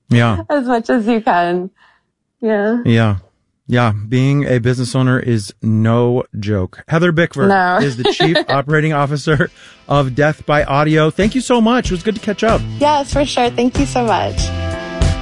Yeah. As much as you can. Yeah. Yeah. Yeah. Being a business owner is no joke. Heather Bickford is the Chief Operating Officer of Death by Audio. Thank you so much. It was good to catch up. Yes, for sure. Thank you so much.